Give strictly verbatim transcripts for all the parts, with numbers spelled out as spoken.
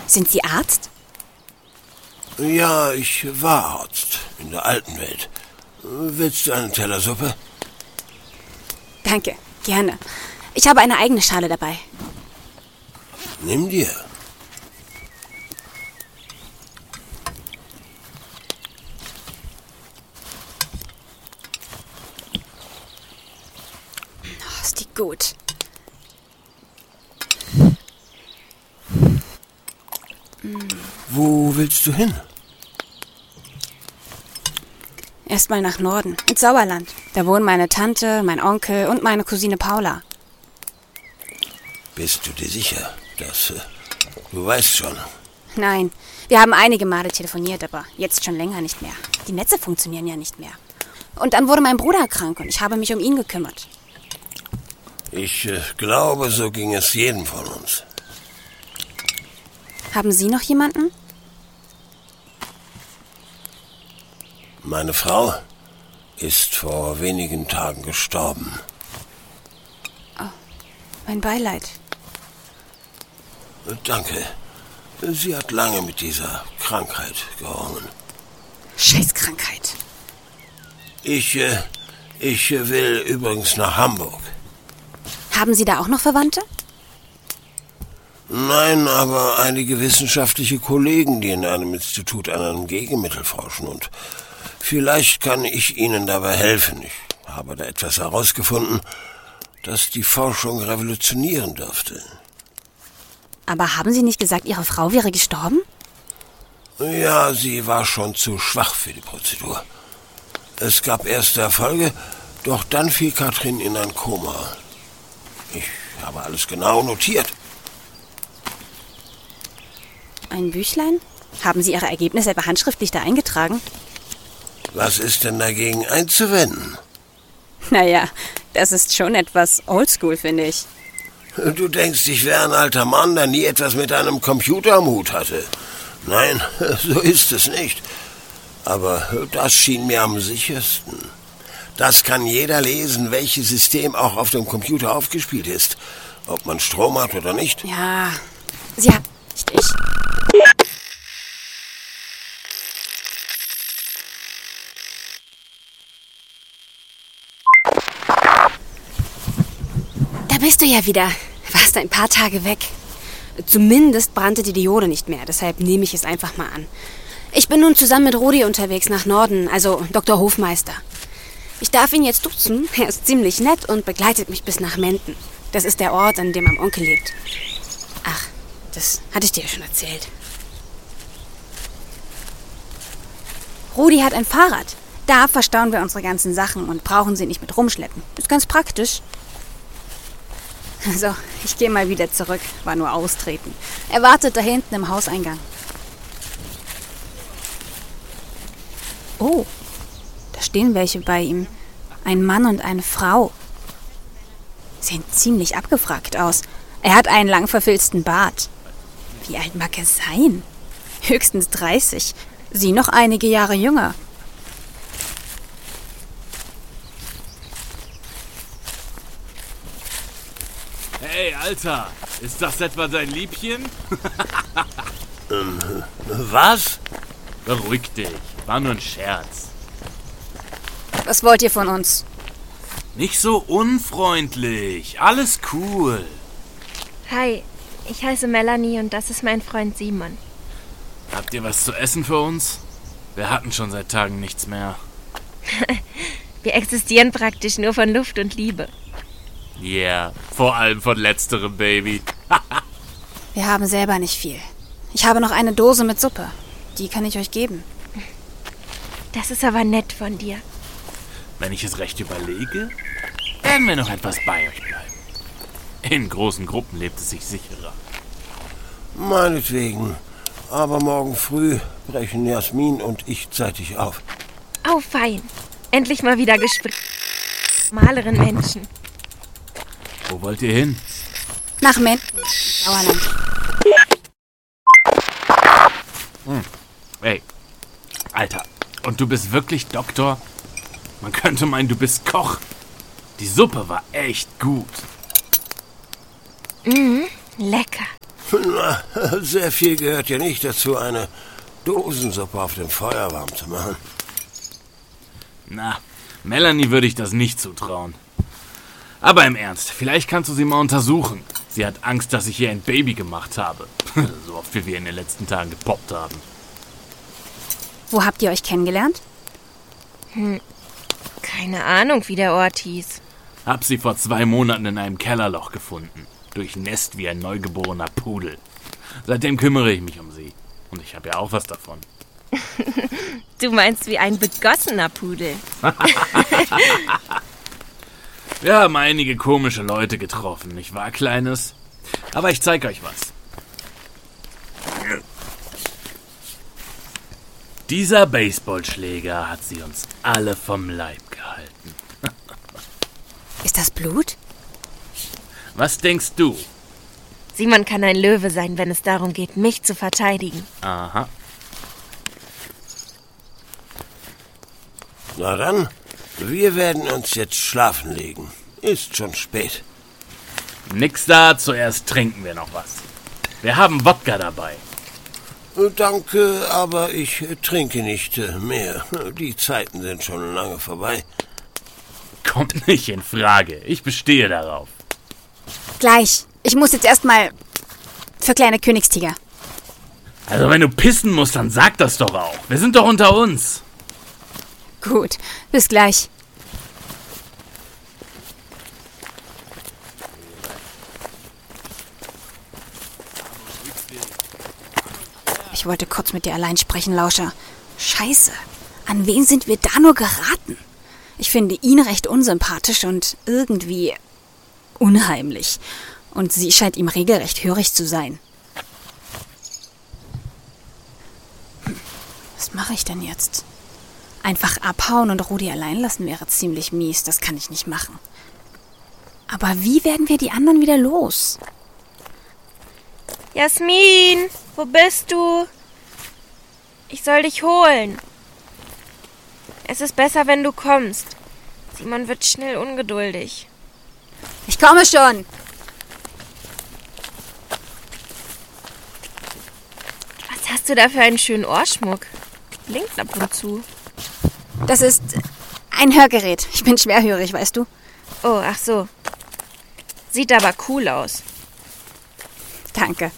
Sind Sie Arzt? Ja, ich war Arzt in der alten Welt. Willst du einen Teller Suppe? Danke, gerne. Ich habe eine eigene Schale dabei. Nimm dir. Oh, ist die gut. Wo willst du hin? Erstmal nach Norden, ins Sauerland. Da wohnen meine Tante, mein Onkel und meine Cousine Paula. Bist du dir sicher? Das, äh, du weißt schon. Nein, wir haben einige Male telefoniert, aber jetzt schon länger nicht mehr. Die Netze funktionieren ja nicht mehr. Und dann wurde mein Bruder krank und ich habe mich um ihn gekümmert. Ich äh, glaube, so ging es jedem von uns. Haben Sie noch jemanden? Meine Frau ist vor wenigen Tagen gestorben. Oh, mein Beileid. Danke. Sie hat lange mit dieser Krankheit gerungen. Scheißkrankheit. Ich, äh, ich will übrigens nach Hamburg. Haben Sie da auch noch Verwandte? Nein, aber einige wissenschaftliche Kollegen, die in einem Institut an einem Gegenmittel forschen. Und vielleicht kann ich Ihnen dabei helfen. Ich habe da etwas herausgefunden, das die Forschung revolutionieren dürfte. Aber haben Sie nicht gesagt, Ihre Frau wäre gestorben? Ja, sie war schon zu schwach für die Prozedur. Es gab erste Erfolge, doch dann fiel Katrin in ein Koma. Ich habe alles genau notiert. Ein Büchlein? Haben Sie Ihre Ergebnisse etwa handschriftlich da eingetragen? Was ist denn dagegen einzuwenden? Naja, das ist schon etwas oldschool, finde ich. Du denkst, ich wäre ein alter Mann, der nie etwas mit einem Computer am Hut hatte. Nein, so ist es nicht. Aber das schien mir am sichersten. Das kann jeder lesen, welches System auch auf dem Computer aufgespielt ist. Ob man Strom hat oder nicht. Ja, Sie haben nicht ich. Da bist du ja wieder. Warst ein paar Tage weg. Zumindest brannte die Diode nicht mehr, deshalb nehme ich es einfach mal an. Ich bin nun zusammen mit Rudi unterwegs nach Norden, also Doktor Hofmeister. Ich darf ihn jetzt duzen, er ist ziemlich nett und begleitet mich bis nach Menden. Das ist der Ort, an dem mein Onkel lebt. Ach, das hatte ich dir ja schon erzählt. Rudi hat ein Fahrrad. Da verstauen wir unsere ganzen Sachen und brauchen sie nicht mit rumschleppen. Ist ganz praktisch. So, ich gehe mal wieder zurück. War nur austreten. Er wartet da hinten im Hauseingang. Oh, da stehen welche bei ihm. Ein Mann und eine Frau. Sehen ziemlich abgefragt aus. Er hat einen lang verfilzten Bart. Wie alt mag er sein? Höchstens dreißig. Sie noch einige Jahre jünger. Hey, Alter, ist das etwa dein Liebchen? ähm, was? Beruhig dich, war nur ein Scherz. Was wollt ihr von uns? Nicht so unfreundlich, alles cool. Hi, ich heiße Melanie und das ist mein Freund Simon. Habt ihr was zu essen für uns? Wir hatten schon seit Tagen nichts mehr. Wir existieren praktisch nur von Luft und Liebe. Ja, yeah, vor allem von letzterem, Baby. Wir haben selber nicht viel. Ich habe noch eine Dose mit Suppe. Die kann ich euch geben. Das ist aber nett von dir. Wenn ich es recht überlege, werden wir noch etwas bei euch bleiben. In großen Gruppen lebt es sich sicherer. Meinetwegen. Aber morgen früh brechen Jasmin und ich zeitig auf. Oh, fein. Endlich mal wieder Gespräch. Maleren Menschen. Wo wollt ihr hin? Nach Menden, Sauerland. Hm. Hey, Alter, und du bist wirklich Doktor? Man könnte meinen, du bist Koch. Die Suppe war echt gut. Mhm, lecker. Na, sehr viel gehört ja nicht dazu, eine Dosensuppe auf dem Feuer warm zu machen. Na, Melanie würde ich das nicht zutrauen. Aber im Ernst, vielleicht kannst du sie mal untersuchen. Sie hat Angst, dass ich ihr ein Baby gemacht habe. So oft wie wir in den letzten Tagen gepoppt haben. Wo habt ihr euch kennengelernt? Hm, keine Ahnung, wie der Ort hieß. Hab sie vor zwei Monaten in einem Kellerloch gefunden. Durchnässt wie ein neugeborener Pudel. Seitdem kümmere ich mich um sie. Und ich habe ja auch was davon. Du meinst wie ein begossener Pudel. Wir haben einige komische Leute getroffen, nicht wahr, Kleines? Aber ich zeig euch was. Dieser Baseballschläger hat sie uns alle vom Leib gehalten. Ist das Blut? Was denkst du? Simon kann ein Löwe sein, wenn es darum geht, mich zu verteidigen. Aha. Na dann, wir werden uns jetzt schlafen legen. Ist schon spät. Nix da, zuerst trinken wir noch was. Wir haben Wodka dabei. Danke, aber ich trinke nicht mehr. Die Zeiten sind schon lange vorbei. Kommt nicht in Frage. Ich bestehe darauf. Gleich. Ich muss jetzt erstmal für kleine Königstiger. Also wenn du pissen musst, dann sag das doch auch. Wir sind doch unter uns. Gut, bis gleich. Ich wollte kurz mit dir allein sprechen, Lauscher. Scheiße, an wen sind wir da nur geraten? Ich finde ihn recht unsympathisch und irgendwie unheimlich. Und sie scheint ihm regelrecht hörig zu sein. Hm, was mache ich denn jetzt? Einfach abhauen und Rudi allein lassen wäre ziemlich mies. Das kann ich nicht machen. Aber wie werden wir die anderen wieder los? Jasmin, wo bist du? Ich soll dich holen. Es ist besser, wenn du kommst. Simon wird schnell ungeduldig. Ich komme schon. Was hast du da für einen schönen Ohrschmuck? Blinkt ab und zu. Das ist ein Hörgerät. Ich bin schwerhörig, weißt du? Oh, ach so. Sieht aber cool aus. Danke.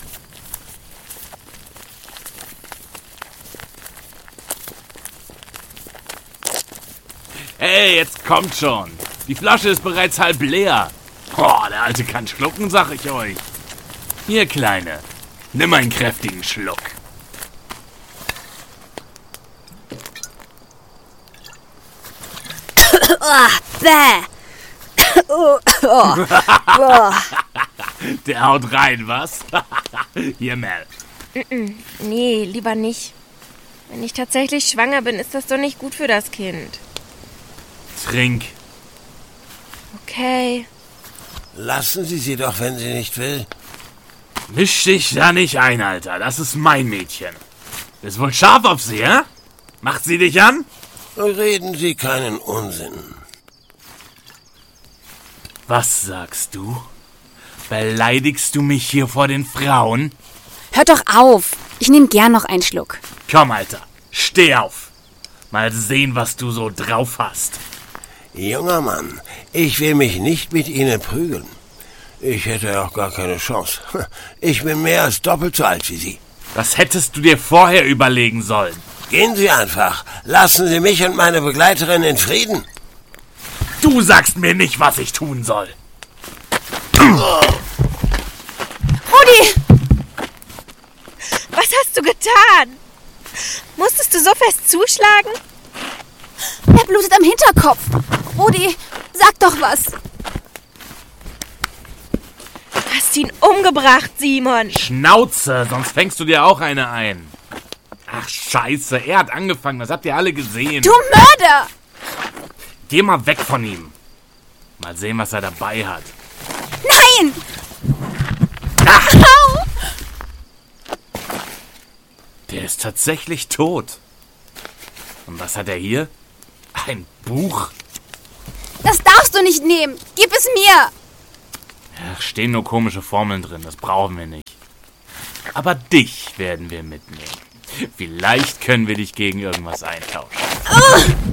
Hey, jetzt kommt schon. Die Flasche ist bereits halb leer. Oh, der Alte kann schlucken, sag ich euch. Hier, Kleine, nimm einen kräftigen Schluck. Oh, bäh. Oh, oh, oh. Der haut rein, was? Hier, Mel. Nee, lieber nicht. Wenn ich tatsächlich schwanger bin, ist das doch nicht gut für das Kind. Trink. Okay. Lassen Sie sie doch, wenn sie nicht will. Misch dich da nicht ein, Alter. Das ist mein Mädchen. Bist wohl scharf auf sie, hä? Macht sie dich an? Reden Sie keinen Unsinn. Was sagst du? Beleidigst du mich hier vor den Frauen? Hört doch auf. Ich nehme gern noch einen Schluck. Komm, Alter. Steh auf. Mal sehen, was du so drauf hast. Junger Mann, ich will mich nicht mit Ihnen prügeln. Ich hätte auch gar keine Chance. Ich bin mehr als doppelt so alt wie Sie. Das hättest du dir vorher überlegen sollen. Gehen Sie einfach. Lassen Sie mich und meine Begleiterin in Frieden. Du sagst mir nicht, was ich tun soll. Rudi! Was hast du getan? Musstest du so fest zuschlagen? Er blutet am Hinterkopf. Rudi, sag doch was. Du hast ihn umgebracht, Simon. Schnauze, sonst fängst du dir auch eine ein. Ach, scheiße, er hat angefangen, das habt ihr alle gesehen. Du Mörder! Geh mal weg von ihm. Mal sehen, was er dabei hat. Nein! Ach. Au! Der ist tatsächlich tot. Und was hat er hier? Ein Buch? Das darfst du nicht nehmen. Gib es mir. Ach, stehen nur komische Formeln drin, das brauchen wir nicht. Aber dich werden wir mitnehmen. Vielleicht können wir dich gegen irgendwas eintauschen. Oh!